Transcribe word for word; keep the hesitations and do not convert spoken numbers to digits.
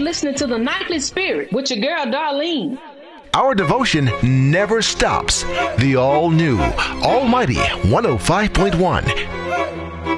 listening to the Nightly Spirit with your girl, Darlene. Our devotion never stops. The all-new, almighty one oh five point one